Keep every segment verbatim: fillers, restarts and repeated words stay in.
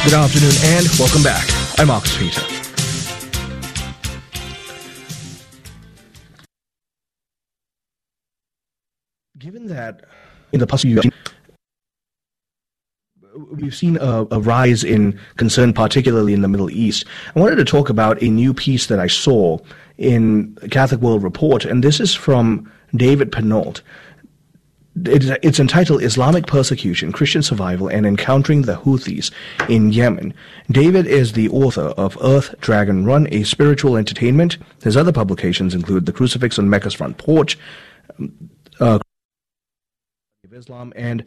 Good afternoon and welcome back. I'm Marcus Peter. Given that in the past few years, we've seen a, a rise in concern, particularly in the Middle East, I wanted to talk about a new piece that I saw in Catholic World Report, and this is from David Penault. It's entitled Islamic Persecution, Christian Survival, and Encountering the Houthis in Yemen. David is the author of Earth Dragon Run, a spiritual entertainment. His other publications include The Crucifix on Mecca's Front Porch, uh, Islam, and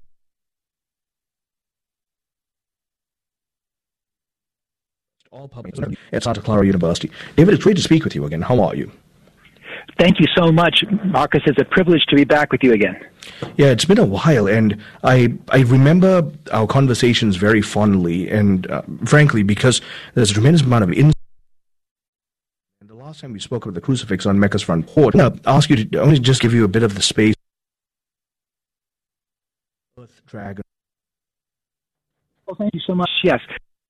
all published at Santa Clara University. David, it's great to speak with you again. How are you? Thank you so much, Marcus. It's a privilege to be back with you again. Yeah, it's been a while, and I I remember our conversations very fondly, and uh, frankly, because there's a tremendous amount of insight. And the last time we spoke about the crucifix on Mecca's Front Porch, I want to ask you to I want to just give you a bit of the space. Earth Dragon. Well, thank you so much. Yes.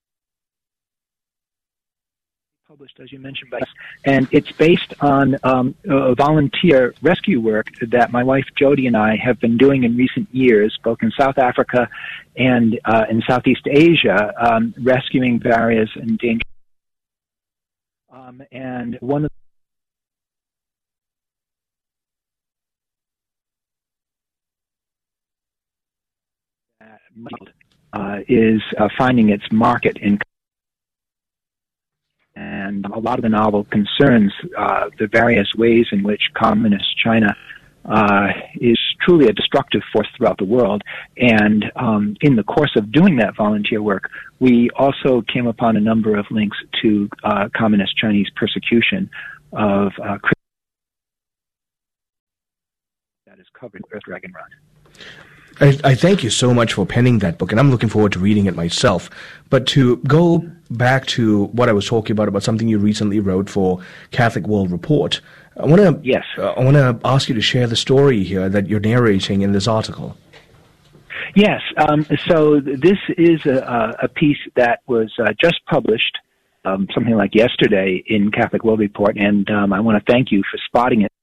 Published, as you mentioned, by us, and it's based on um, uh, volunteer rescue work that my wife Jody and I have been doing in recent years, both in South Africa and uh, in Southeast Asia, um, rescuing various endangered. Um, and one of the uh, is uh, finding its market in. And a lot of the novel concerns uh, the various ways in which communist China uh, is truly a destructive force throughout the world. And um, in the course of doing that volunteer work, we also came upon a number of links to uh, communist Chinese persecution of uh, Christians that is covered in Earth Dragon Run. I, I thank you so much for penning that book, and I'm looking forward to reading it myself. But to go back to what I was talking about, about something you recently wrote for Catholic World Report, I want to yes. uh, I want to ask you to share the story here that you're narrating in this article. Yes. Um, so this is a, a piece that was uh, just published, um, something like yesterday, in Catholic World Report, and um, I want to thank you for spotting it.